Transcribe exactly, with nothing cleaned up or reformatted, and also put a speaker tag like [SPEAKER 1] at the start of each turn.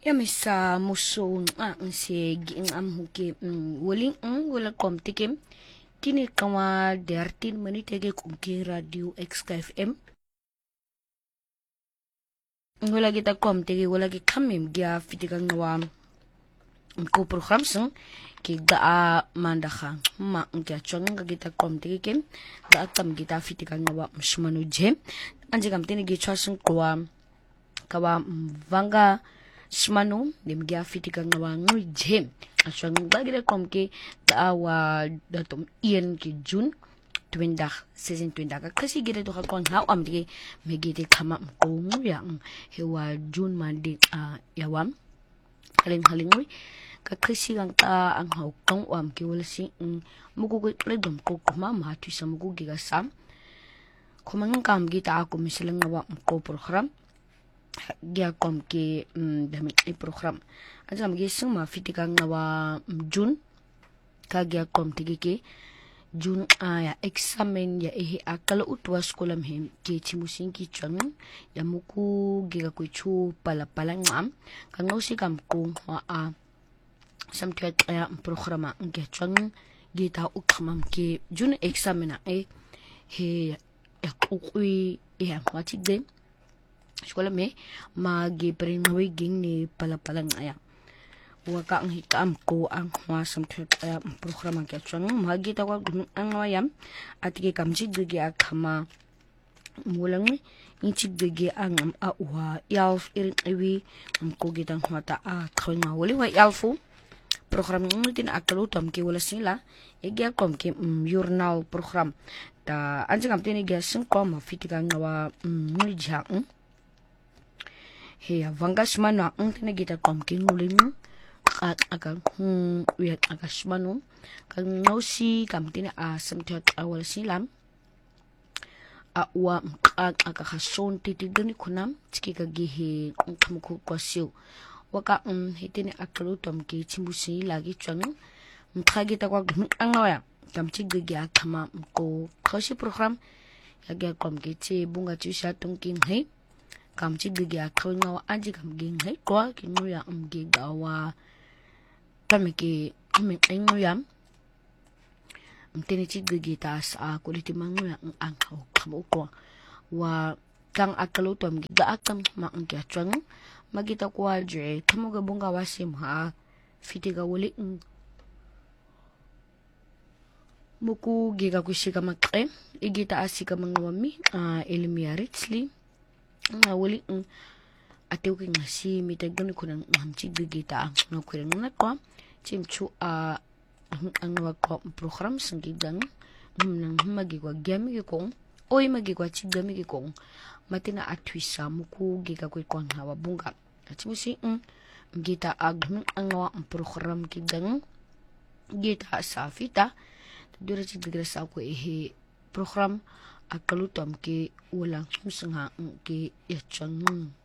[SPEAKER 1] Ya misa muso nga nse gi am huke wali ng wala kom tikim kini kama thirteen minute ge kumki radio X K F M wala kita kom tigi wala gi kamim gia fitikang nawa ko program sung ki ga mandaha ma ngya chong ga kita kom tigi kem ga tam kita fitikang nawa mshmanu jem anje kam tini gi chasung kwa kawa vanga shmanu dim gia fitikang nawa ngui jem achong ga gida kom ki ga wa datum ien ki June twenty season twenty ka kasi gida to ka kon ha am di megite kama ko nguya hewa June mandi a yawam haling halingwi ka kasi ang ta ang hau kang wam ki wala si mugugo redom ko kuma ma tu sa mugugi ga sam kumang kam gita ako misalang nawa ko program gia kom ki dami i program anja magi sing ma fitikang nawa June ka gia kom tigi ki June aya examen ya ehe akala utwa skolam hem ki chimusin ki chang ya muku giga ko chu pala pala ngam ka ngosi kam ko a samtia ya programa nge chang gita ukhamam ki June examena e he ya kukui ya mati de skola me magi pringawi ging ni pala pala ngaya waka ang hikam ko ang wasam uh, program ang kachang magita ko ang wayam at kikamjig digi akama mulang inchig digi ang awa yalf irin iwi ang ko gitang mata a kawin nga wali wa yalfu program ng tin akalutam ki wala sila igya kom ki journal program ta anjing am tin igya sing ko mafitikang nawa ngijang he vangas mana ang tinagita kom ki nguling at agang hmm wiyat agas manu kang nausi kam tina asam tiat awal silam awa mkag akakason titigani kunam tiki kagihi kamuku kwasiw waka um hitini akalutom ki chimbusi lagi chang mkagita kwa angawaya kam chigigi akama ko kasi program yagi kom ki chi bunga chisha tungking hai kam chigigi akalunawa aji kam ging hai kwa kinuya umgi gawa kami ki kami ayam mtini chigigi taas a kuliti manguya ang anghaw kamu ko wa kang akalutom giga akam maangkya chang magita ko adre kamu gabunga wasim ha fitiga wuli muku giga kushika makre igita asika mangawami a elimiaritsli nga wuli atew ki nga si mitagani ko ng chigigi ta ang nakulang na ko chimchu a ang wako program sanggigang nang magigwa gyami ko oy magigwa chigami ko matina atwisa muku giga ko kon hawa bunga chimusi um gita ag ang wa program kigang gita sa fita dura chigigra sa ko ehe program akalutom ki walang sumsanga ki yachang